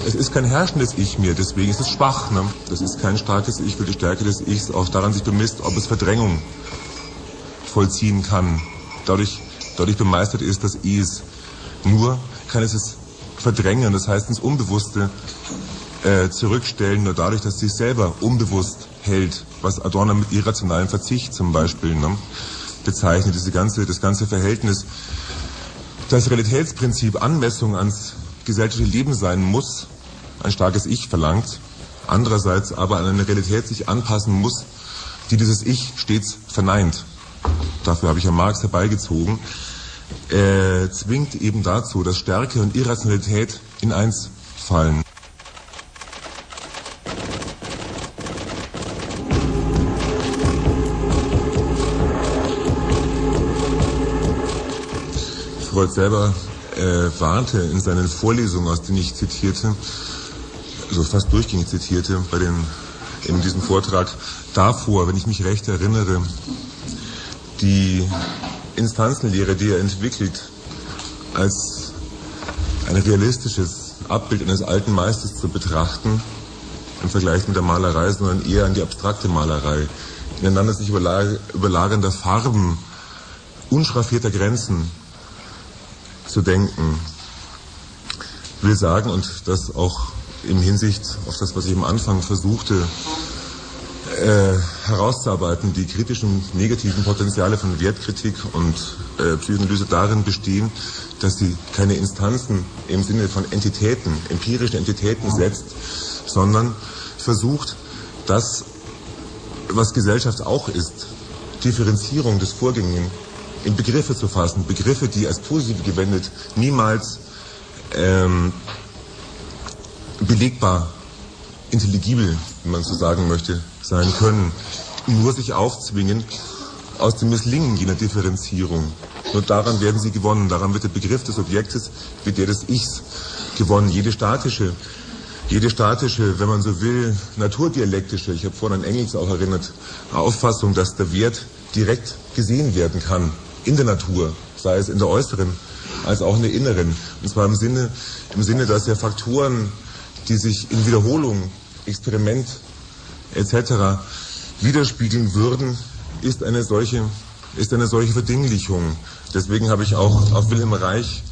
Es ist kein herrschendes Ich mehr, deswegen ist es schwach. Ne? Das ist kein starkes Ich, weil die Stärke des Ichs auch daran sich bemisst, ob es Verdrängung vollziehen kann. Dadurch bemeistert ist das Es. Nur kann es verdrängen, das heißt ins Unbewusste zurückstellen, nur dadurch, dass es sich selber unbewusst hält, was Adorno mit irrationalem Verzicht zum Beispiel bezeichnet. Das ganze Verhältnis, das Realitätsprinzip Anmessung ans gesellschaftliche Leben sein muss, ein starkes Ich verlangt, andererseits aber an eine Realität sich anpassen muss, die dieses Ich stets verneint. Dafür habe ich ja Marx herbeigezogen. Zwingt eben dazu, dass Stärke und Irrationalität in eins fallen. Freud selber warnte in seinen Vorlesungen, aus denen ich zitierte, also fast durchgängig zitierte, in diesem Vortrag, davor, wenn ich mich recht erinnere, die Instanzenlehre, die er entwickelt, als ein realistisches Abbild eines alten Meisters zu betrachten, im Vergleich mit der Malerei, sondern eher an die abstrakte Malerei, ineinander sich überlagernder Farben, unschraffierter Grenzen zu denken. Ich will sagen, und das auch im Hinsicht auf das, was ich am Anfang versuchte herauszuarbeiten, die kritischen, negativen Potenziale von Wertkritik und Psychoanalyse darin bestehen, dass sie keine Instanzen im Sinne von Entitäten, empirischen Entitäten setzt, sondern versucht, das, was Gesellschaft auch ist, Differenzierung des Vorgängigen, in Begriffe zu fassen, Begriffe, die als positiv gewendet niemals belegbar, intelligibel, wenn man so sagen möchte, sein können, nur sich aufzwingen aus dem Misslingen jener Differenzierung. Nur daran werden sie gewonnen, daran wird der Begriff des Objektes wie der des Ichs gewonnen. Jede statische, wenn man so will, naturdialektische, ich habe vorhin an Engels auch erinnert, Auffassung, dass der Wert direkt gesehen werden kann in der Natur, sei es in der äußeren als auch in der inneren. Und zwar im Sinne, dass ja Faktoren, die sich in Wiederholung, Experiment etc. widerspiegeln würden, ist eine solche Verdinglichung. Deswegen habe ich auch auf Wilhelm Reich